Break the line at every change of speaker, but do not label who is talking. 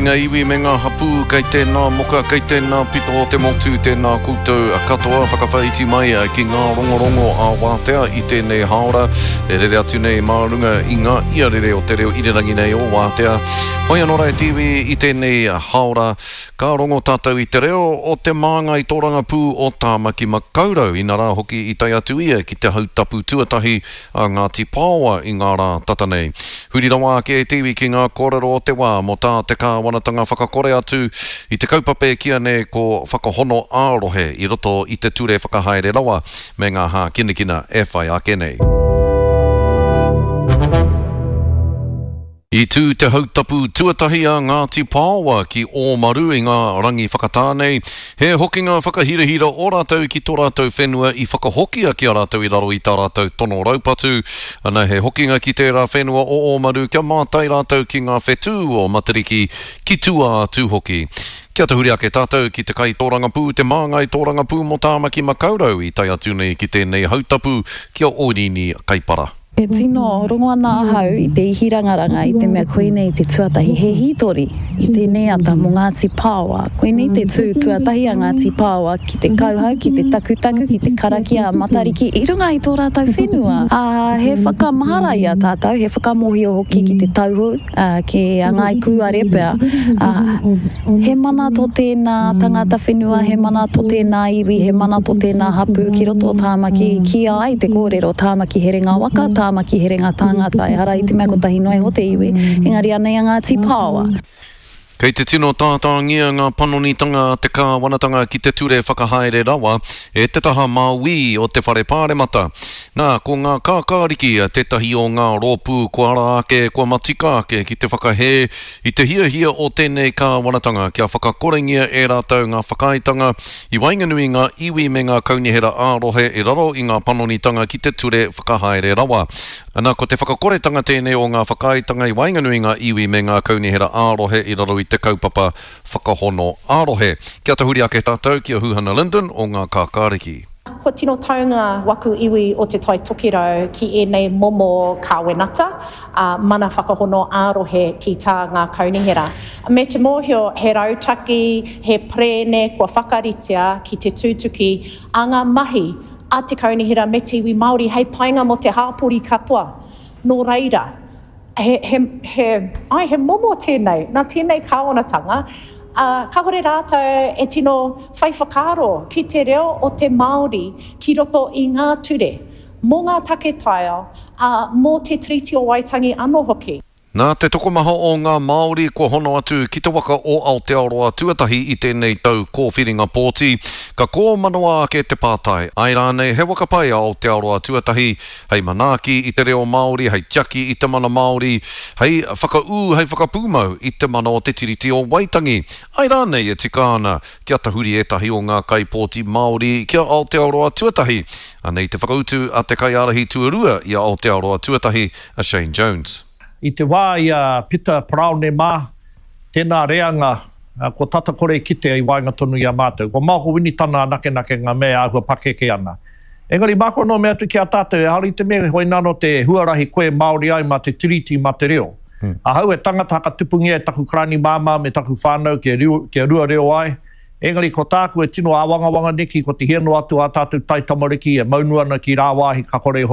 ngā iwi me ngā hapu kei tēnā moka, kei tēnā pito o te motu, tēnā koutou a katoa whakawhaiti mai ki ngā rongorongo a Wātea i tēnei haora. E rere atu nei mārunga i ngā iarere o te reo irirangi nei o Wātea. Hoi anō rai tiwi i tēnei haora. Ka rongo tātou i te reo o te māngai tōranga pū o Tāmaki Makaurau. I nā rā hoki i tai atu ia ki te hautapu tuatahi a Ngāti Pāoa i ngā rā tatanei. Huri rawa ke tiwi ki ngā kōrero o te wā mo tā te kāwanatanga whakakore atu i te kaupapa kia ne ko whakahono ārohe i roto i te ture whakahaere rawa me ngā hā kinakina e whai ake nei. I tū te hautapu tuatahi a Ngāti Pāoa ki Omaru i ngā rangi whakatānei. He hoki ngā whakahirahira o rātou ki tō rātou whenua i whakahokia ki a rātou i raro i tā rātou tono raupatu. Ana he hokinga ki tērā whenua o Omaru kia mātai rātou ki ngā whetū o Matariki ki tua atu hoki. Kia te huri ake tātou ki te kai tōranga pū, te māngai tōranga pū mo Tāmaki Makaurau i tai atu nei ki tēnei hautapu kia Orini Kaipara.
E tino rongo ana ahau i te ihirangaranga i te mea koinei te tuatahi he hitori i te neata mo Ngāti Pāoa. Koinei te tuatahi a Ngāti Pāoa ki te kauhau, ki te takutaku, ki te karakia a Matariki i runga i tō rātou whenua. He whakamahara i a tātou, he whakamohio hoki ki te tauhu, ke a ngai kua repea. He mana tō tēnā tangata whenua, he mana tō tēnā iwi, he mana tō tēnā hapu ki roto Tāmaki, ki ai te kōrero Tāmaki Herenga Waka, Tāmaki Herenga Tāngata, e hara i te mea ko tahi noe ho te iwi, engari anei a Ngāti Pāoa.
Kei te tino tātāngia ngā panonitanga te kāwanatanga ki te ture whakahaere rawa e te taha Māui o te whare pāremata. Nā, ko ngā kākāriki te tahi o ngā rōpū kua ara ake, kua matika ake ki te whakahe i te hia o tēnei kāwanatanga kia whakakorengia e rātou ngā whakaitanga i wainganui ngā iwi me ngā kaunihera ārohe i raro i ngā panonitanga ki te ture whakahaere rawa. Nā, ko te whakakoretanga tēnei o ngā whakaitanga i wainganui ngā iwi me ngā kaunihera ārohe i raro i te kaupapa whakahono ārohe. Kia te huri ake tātou ki a Huhana Linden o ngā kākāriki.
Ko tino taunga waku iwi o te tai tokirau ki e nei momo kāwenata, mana whakahono ārohe ki tā ngā kaunihera. Me te mōhio he rautaki, he prene kua whakaritia ki te tūtuki a ngā mahi a te kaunihera me te iwi Māori hei painga mo te hāpori katoa. Nō reira, he momo tēnei, nā tēnei kāwanatanga, ka hore rātou e tino whai whakaro ki te reo o te Māori ki roto i ngā ture, mō ngā taketaia, mō te Tiriti o Waitangi anō hoki.
Nā te tokomaha o ngā Māori kua hono atu ki te waka o Aotearoa tuatahi i tēnei tau kōwhiringa pōti, ka kō manoa ake te pātai. Ai rānei he waka pai a Aotearoa tuatahi, hei manaaki i te reo Māori, hei tiaki i te mana Māori, hei hei whakapūmau i te mana o te Tiriti o Waitangi. Ai rānei e tika ana kia tahuri etahi o ngā kai pōti Māori kia Aotearoa tuatahi. Anei te whakautu a te kai arahi tuarua i a Aotearoa tuatahi a Shane Jones.
I te wā i a Peter Praone mā, tēnā reanga, ko tata kore kite i wainga tonu i a mātou. Ko māko wini tana nake ngā mea ahua pakeke ana. Engari māko no mea tu ki a tātou, e hari te mea hoi nano te huarahi koe Māori ai ma te tiriti ma te reo. A hau e tangata haka tupungia e taku krani māma me taku whānau ke rua reo ai. Engari ko tāku e tino āwangawanga neki ko te hieno atu a tātou tai tamariki e maunu ana ki rāwāhi ka kore